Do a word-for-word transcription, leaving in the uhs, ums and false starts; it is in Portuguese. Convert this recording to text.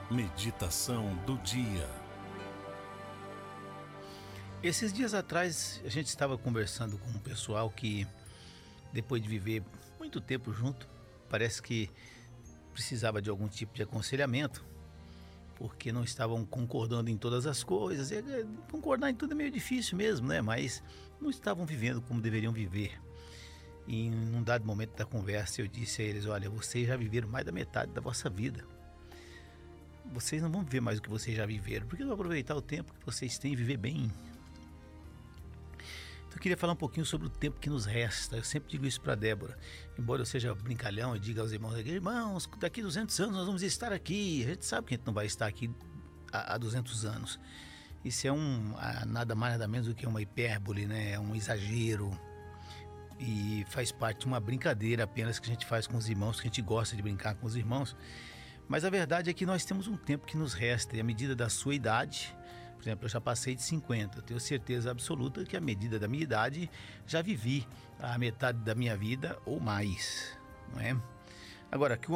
Meditação do dia. Esses dias atrás a gente estava conversando com um pessoal que, depois de viver muito tempo junto, parece que precisava de algum tipo de aconselhamento, porque não estavam concordando em todas as coisas. E, eh, concordar em tudo é meio difícil mesmo, né? Mas não estavam vivendo como deveriam viver. E em um dado momento da conversa eu disse a eles: olha, vocês já viveram mais da metade da vossa vida. Vocês não vão viver mais do que vocês já viveram, porque não aproveitar o tempo que vocês têm e viver bem. Então eu queria falar um pouquinho sobre o tempo que nos resta. Eu sempre digo isso para Débora, embora eu seja brincalhão, eu diga aos irmãos aqui: irmãos, daqui duzentos anos nós vamos estar aqui. A gente sabe que a gente não vai estar aqui há duzentos anos. Isso é um nada mais nada menos do que uma hipérbole, né? É um exagero, e faz parte de uma brincadeira apenas que a gente faz com os irmãos, que a gente gosta de brincar com os irmãos. Mas a verdade é que nós temos um tempo que nos resta, e à medida da sua idade, por exemplo, eu já passei de cinquenta, eu tenho certeza absoluta que à medida da minha idade já vivi a metade da minha vida ou mais, não é? Agora, que o